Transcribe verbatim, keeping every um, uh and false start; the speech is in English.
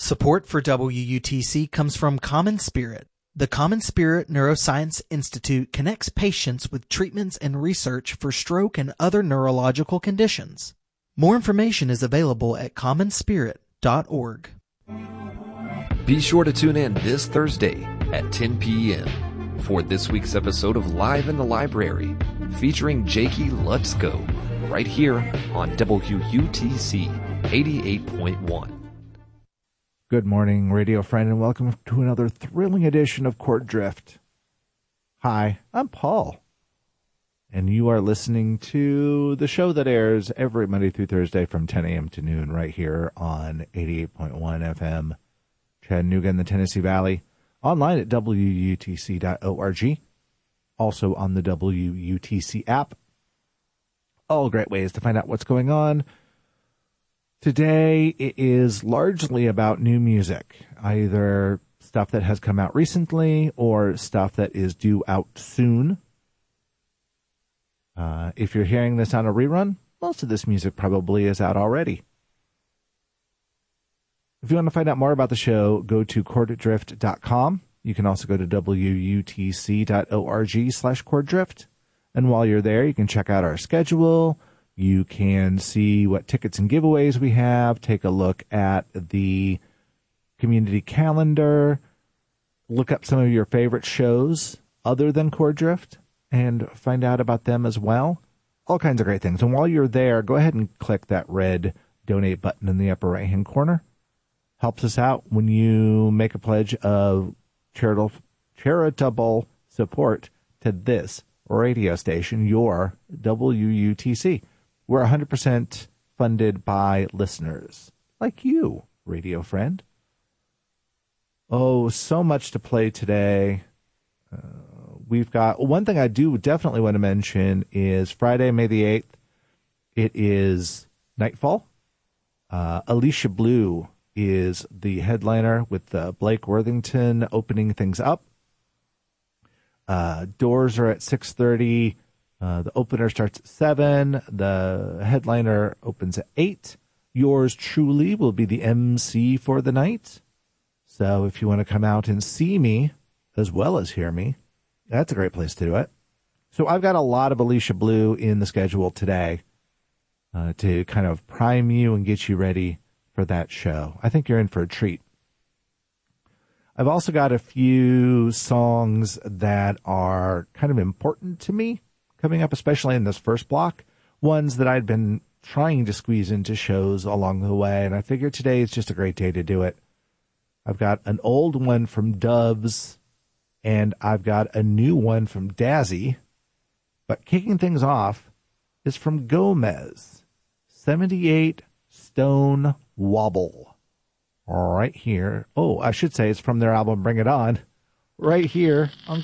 Support for W U T C comes from Common Spirit. The Common Spirit Neuroscience Institute connects patients with treatments and research for stroke and other neurological conditions. More information is available at common spirit dot org. Be sure to tune in this Thursday at ten p.m. for this week's episode of Live in the Library, featuring Jakey Lutzko, right here on W U T C eighty-eight point one. Good morning, radio friend, and welcome to another thrilling edition of Chord Drift. Hi, I'm Paul, and you are listening to the show that airs every Monday through Thursday from ten a.m. to noon right here on eighty-eight point one F M, Chattanooga in the Tennessee Valley, online at W U T C dot org, also on the W U T C app. All great ways to find out what's going on. Today, it is largely about new music, either stuff that has come out recently or stuff that is due out soon. Uh, if you're hearing this on a rerun, most of this music probably is out already. If you want to find out more about the show, go to chord drift dot com. You can also go to W U T C dot org slash chorddrift. And while you're there, you can check out our schedule. You can see what tickets and giveaways we have, take a look at the community calendar, look up some of your favorite shows other than Chord Drift, and find out about them as well. All kinds of great things. And while you're there, go ahead and click that red donate button in the upper right-hand corner. Helps us out when you make a pledge of charitable, charitable support to this radio station, your W U T C. We're one hundred percent funded by listeners like you, radio friend. Oh, so much to play today. Uh, we've got one thing I do definitely want to mention is Friday, May the eighth. It is Nightfall. Uh, Alicia Blue is the headliner with uh, Blake Worthington opening things up. Uh, doors are at six thirty. Uh, the opener starts at seven. The headliner opens at eight. Yours truly will be the M C for the night. So if you want to come out and see me as well as hear me, that's a great place to do it. So I've got a lot of Alicia Blue in the schedule today uh, to kind of prime you and get you ready for that show. I think you're in for a treat. I've also got a few songs that are kind of important to me coming up, especially in this first block, ones that I'd been trying to squeeze into shows along the way, and I figured today is just a great day to do it. I've got an old one from Doves, and I've got a new one from Dazzy, but kicking things off is from Gomez, seventy-eight Stone Wobble, right here. Oh, I should say it's from their album Bring It On, right here on